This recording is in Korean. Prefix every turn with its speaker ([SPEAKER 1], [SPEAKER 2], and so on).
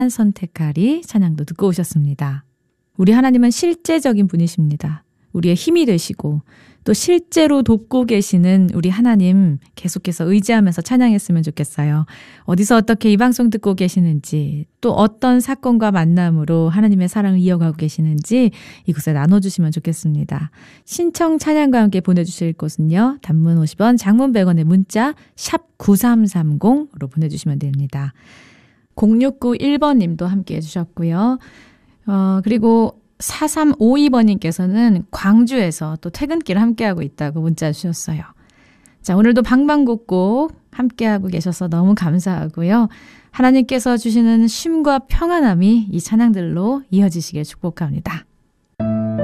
[SPEAKER 1] 선택하리 찬양도 듣고 오셨습니다. 우리 하나님은 실제적인 분이십니다. 우리의 힘이 되시고 또 실제로 돕고 계시는 우리 하나님 계속해서 의지하면서 찬양했으면 좋겠어요. 어디서 어떻게 이 방송 듣고 계시는지 또 어떤 사건과 만남으로 하나님의 사랑을 이어가고 계시는지 이곳에 나눠주시면 좋겠습니다. 신청 찬양과 함께 보내주실 곳은요. 단문 50원, 장문 100원의 문자 샵 9330으로 보내주시면 됩니다. 0691번님도 함께 해주셨고요. 그리고 4352번님께서는 광주에서 또 퇴근길 함께하고 있다고 문자 주셨어요. 자, 오늘도 방방곡곡 함께하고 계셔서 너무 감사하고요. 하나님께서 주시는 쉼과 평안함이 이 찬양들로 이어지시길 축복합니다.